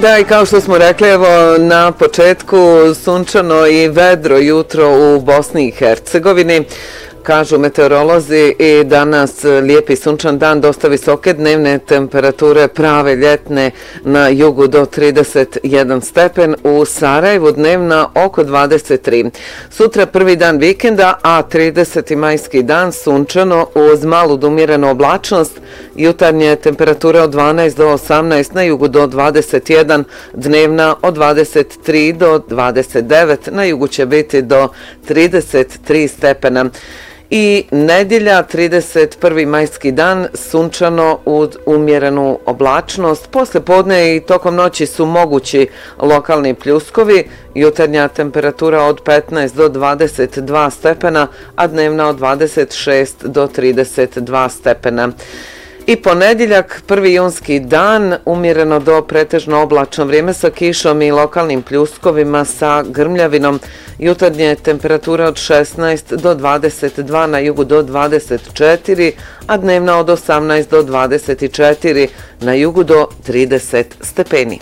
Da, i kao što smo rekli, evo na početku sunčano i vedro jutro u Bosni i Hercegovini. Kažu meteorolozi i danas lijepi sunčan dan, dosta visoke dnevne temperature, prave ljetne, na jugu do 31 stepen, u Sarajevu dnevna oko 23. Sutra prvi dan vikenda, a 30. majski dan sunčano uz malu do umjerenu oblačnost, jutarnje temperature od 12 do 18, na jugu do 21, dnevna od 23 do 29, na jugu će biti do 33 stepena. I nedjelja, 31. majski dan, sunčano uz umjerenu oblačnost. Posle podne i tokom noći su mogući lokalni pljuskovi, jutarnja temperatura od 15 do 22 stepena, a dnevna od 26 do 32 stepena. I ponedjeljak, 1. junski dan, umjereno do pretežno oblačno vrijeme sa kišom i lokalnim pljuskovima sa grmljavinom. Jutarnje temperature od 16 do 22, na jugu do 24, a dnevna od 18 do 24, na jugu do 30 stepeni.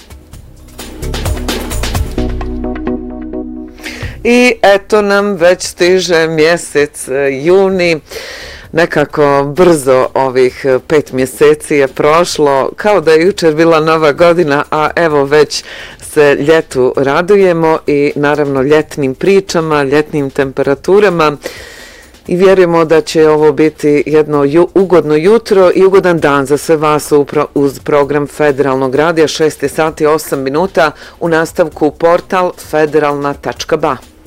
I eto nam već stiže mjesec juni. Nekako brzo ovih 5 mjeseci je prošlo, kao da je jučer bila nova godina, a evo već se ljetu radujemo i naravno ljetnim pričama, ljetnim temperaturama i vjerujemo da će ovo biti jedno ugodno jutro i ugodan dan za sve vas uz program Federalnog radija, 6 sati 8 minuta, u nastavku portal federalna.ba.